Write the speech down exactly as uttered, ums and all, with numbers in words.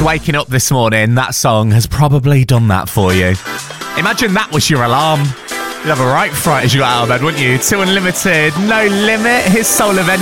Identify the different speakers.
Speaker 1: waking up this morning, that song has probably done that for you. Imagine that was your alarm. You'd have a right fright as you got out of bed, wouldn't you? Two Unlimited, No Limit, his Soul of